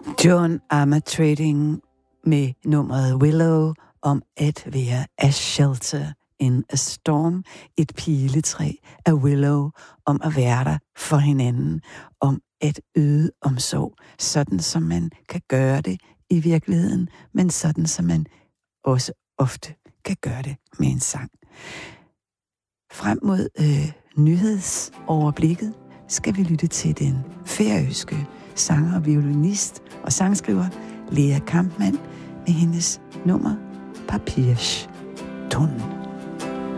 John Armatrading med nummeret Willow om at være a shelter in a storm. Et piletræ af Willow om at være der for hinanden, om at yde omsorg, sådan som man kan gøre det i virkeligheden, men sådan som man også ofte kan gøre det med en sang. Frem mod nyhedsoverblikket skal vi lytte til den færøske sanger, violinist og sangskriver Lea Kampmann med hendes nummer Papirstunden.